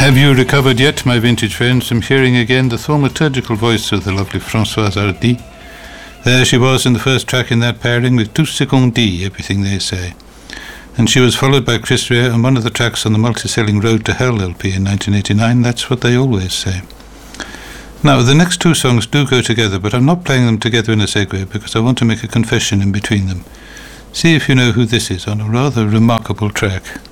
Have you recovered yet, my vintage friends, from hearing again the thaumaturgical voice of the lovely Françoise Hardy? There she was in the first track in that pairing with Tout ce qu'on dit, everything they say. And she was followed by Chris Rea on one of the tracks on the multi-selling Road to Hell LP in 1989, That's What They Always Say. Now, the next two songs do go together, but I'm not playing them together in a segue because I want to make a confession in between them. See if you know who this is on a rather remarkable track.